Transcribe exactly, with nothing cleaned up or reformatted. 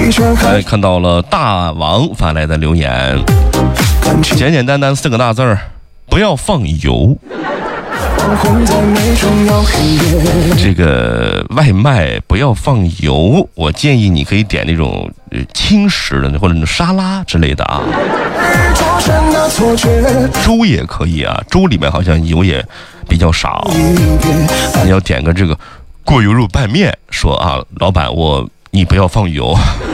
哎，看到了大王发来的留言，简简单单四个大字儿，不要放油。这个外卖不要放油，我建议你可以点那种轻食的或者那种沙拉之类的啊。粥也可以啊，粥里面好像油也比较少。你要点个这个过油肉拌面，说啊，老板我你不要放油。